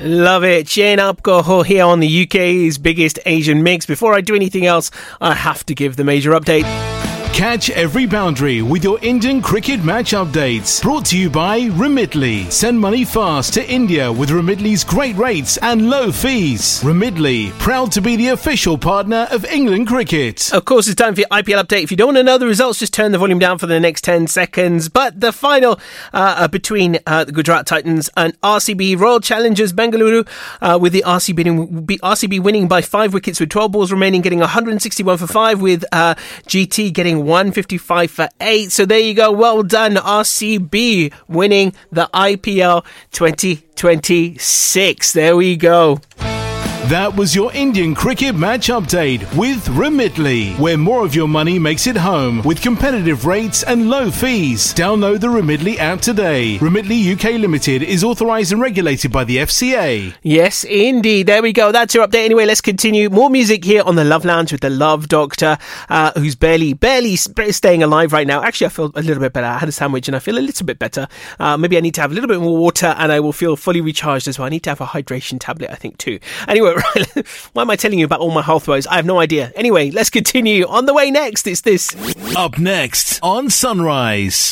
Love it. Chain Up Go here on the UK's biggest Asian mix. Before I do anything else, I have to give the major update. Catch every boundary with your Indian cricket match updates. Brought to you by Remitly. Send money fast to India with Remitly's great rates and low fees. Remitly, proud to be the official partner of England cricket. Of course, it's time for your IPL update. If you don't want to know the results, just turn the volume down for the next 10 seconds. But the final between the Gujarat Titans and RCB, Royal Challengers Bengaluru, with the RCB winning by 5 wickets with 12 balls remaining, getting 161 for 5, with GT getting 155 for 8. So there you go. Well done, RCB, winning the IPL 2026. There we go. That was your Indian cricket match update with Remitly, where more of your money makes it home with competitive rates and low fees. Download the Remitly app today. Remitly UK Limited is authorised and regulated by the FCA. Yes, indeed. There we go. That's your update. Anyway, let's continue. More music here on the Love Lounge with the Love Doctor, who's barely staying alive right now. Actually, I feel a little bit better. I had a sandwich and I feel a little bit better. Maybe I need to have a little bit more water and I will feel fully recharged as well. I need to have a hydration tablet, I think, too. Anyway, right, why am I telling you about all my health woes? I have no idea. Anyway, let's continue. On the way next, it's this. Up next on Sunrise.